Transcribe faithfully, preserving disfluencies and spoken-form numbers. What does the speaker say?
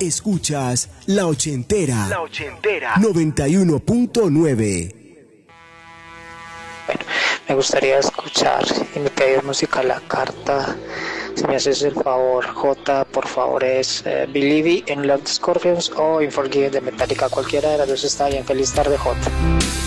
Escuchas La Ochentera. La Ochentera. noventa y uno punto nueve. Bueno, me gustaría escuchar y mi pedido musical La Carta. Si me haces el favor, J, por favor, es eh, Believe in Love Scorpions o Unforgiven de Metallica. Cualquiera de las dos está bien. Feliz tarde, J.